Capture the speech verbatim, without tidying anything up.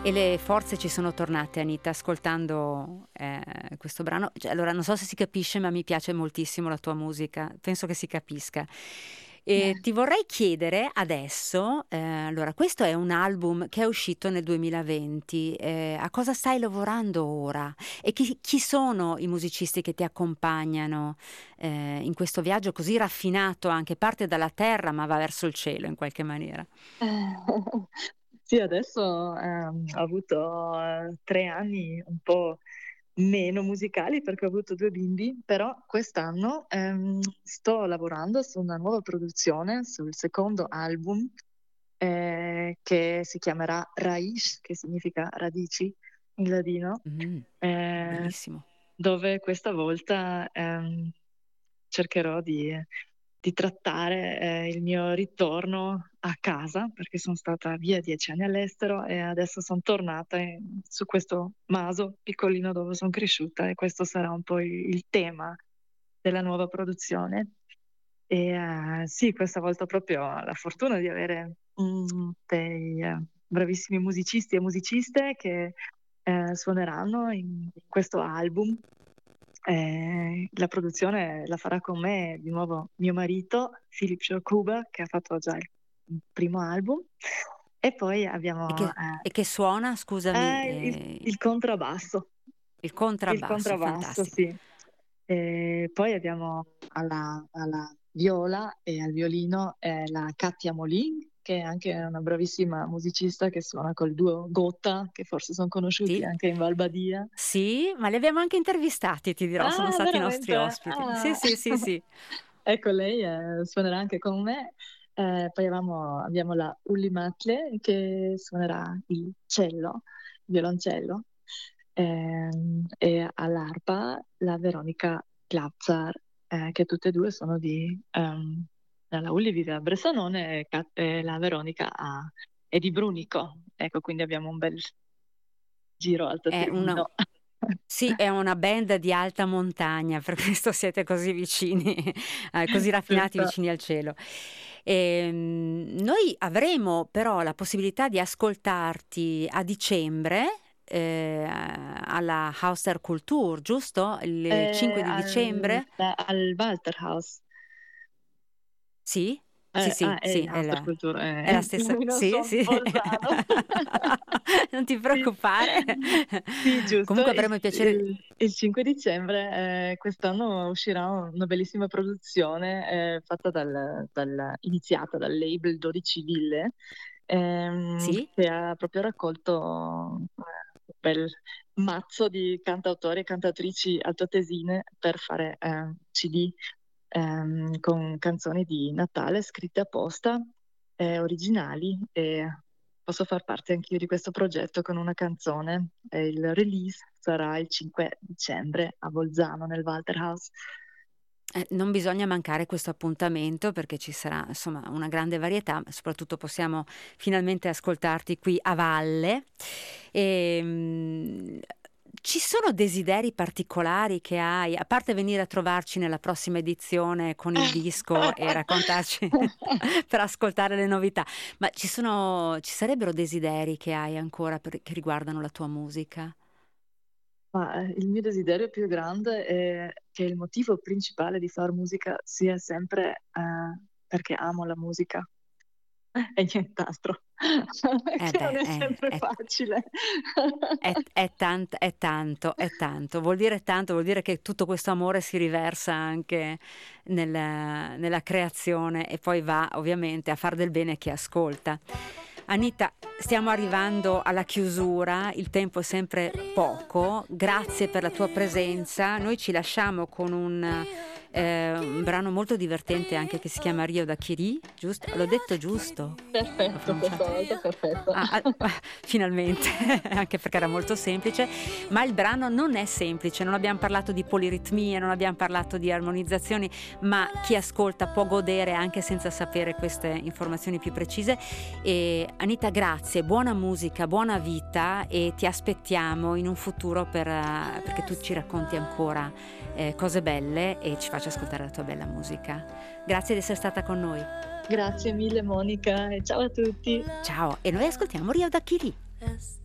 E le forze ci sono tornate, Anita, ascoltando eh, questo brano. Cioè, allora, non so se si capisce, ma mi piace moltissimo la tua musica, penso che si capisca. E ti vorrei chiedere adesso, eh, allora, questo è un album che è uscito nel duemilaventi, eh, a cosa stai lavorando ora? E chi, chi sono i musicisti che ti accompagnano eh, in questo viaggio così raffinato, anche parte dalla terra ma va verso il cielo in qualche maniera? Sì, adesso ehm, ho avuto eh, tre anni un po' meno musicali perché ho avuto due bimbi, però quest'anno ehm, sto lavorando su una nuova produzione, sul secondo album eh, che si chiamerà Raiz, che significa radici in ladino, Mm, eh, bellissimo. dove questa volta ehm, cercherò di, di trattare eh, il mio ritorno a casa, perché sono stata via dieci anni all'estero e adesso sono tornata in- su questo maso piccolino dove sono cresciuta e questo sarà un po' il, il tema della nuova produzione. E eh, sì, questa volta proprio ho la fortuna di avere mm, dei eh, bravissimi musicisti e musiciste che eh, suoneranno in, in questo album. Eh, la produzione la farà con me di nuovo mio marito, Philip Chokuba, che ha fatto già il il primo album. E poi E abbiamo che, e che suona, eh, scusami, eh, il, eh, il contrabbasso. il Il contrabbasso, contrabbasso, fantastico. sì. E poi abbiamo alla, alla viola e al violino eh, la Katia Molin, che è anche una bravissima musicista che suona col duo Gotta, che forse sono conosciuti Sì, anche in Val Badia. sì, ma li abbiamo anche intervistati, ti dirò, sono Ah, stati i nostri veramente? ospiti. Sì, Ah. sì, sì, sì. Ecco, lei eh, suonerà anche con me. Eh, poi avevamo- abbiamo la Ulli Matle che suonerà il cello, il violoncello, Ehm, e all'arpa la Veronica Glazzar, eh, che tutte e due sono di... ehm, la Ulli vive a Bressanone e, Ca- e la Veronica a- è di Brunico. Ecco, quindi abbiamo un bel giro alto È una, Tirreno. sì, è una band di alta montagna, per questo siete così vicini, eh, così raffinati Giusto. vicini al cielo. Ehm, noi avremo però la possibilità di ascoltarti a dicembre eh, alla Hauser Kultur, giusto? Il Eh, cinque di al, dicembre? al Walterhaus. Sì? Sì, Eh, sì, ah, è sì, il è nostro la, cultura, è la eh, stessa. non Sì, so sì. Bolzano. Non ti Sì, preoccupare. sì, giusto. Comunque Il, avremo il piacere. il- il cinque dicembre eh, quest'anno uscirà una bellissima produzione eh, fatta dal, dal- iniziata dal label dodici Ville, ehm, Sì? che ha proprio raccolto eh, un bel mazzo di cantautori e cantatrici altoatesine per fare eh, C D ehm, con canzoni di Natale scritte apposta, eh, originali, e posso far parte anch'io di questo progetto con una canzone. E il release sarà il cinque dicembre a Bolzano, nel Walterhaus. Eh, non bisogna mancare questo appuntamento perché ci sarà insomma una grande varietà, ma soprattutto possiamo finalmente ascoltarti qui a valle. E, ci sono desideri particolari che hai, a parte venire a trovarci nella prossima edizione con il disco e raccontarci per ascoltare le novità, ma ci sono, ci sarebbero desideri che hai ancora per- che riguardano la tua musica? Ma eh, il mio desiderio più grande è che il motivo principale di fare musica sia sempre eh, perché amo la musica e nient'altro, Eh che non beh, è è, sempre è facile. È, è tant- è tanto, è tanto, vuol dire tanto, vuol dire che tutto questo amore si riversa anche nella, nella creazione e poi va ovviamente a far del bene a chi ascolta. Anita, stiamo arrivando alla chiusura, il tempo è sempre poco, grazie per la tua presenza, noi ci lasciamo con un, eh, un brano molto divertente anche che si chiama Rio da Chiri, giusto? L'ho detto giusto? L'ho Perfetto, questa pronunciato? volta perfetto. Ah, ah, ah, finalmente, anche perché era molto semplice, ma il brano non è semplice, non abbiamo parlato di poliritmie, non abbiamo parlato di armonizzazioni, ma chi ascolta può godere anche senza sapere queste informazioni più precise. E Anita, grazie, buona musica, buona vita e ti aspettiamo in un futuro per, eh, perché tu ci racconti ancora eh, cose belle e ci faccia ascoltare la tua bella musica. Grazie di essere stata con noi. Grazie mille Monica e ciao a tutti. Ciao, e noi ascoltiamo Rio da Chiri.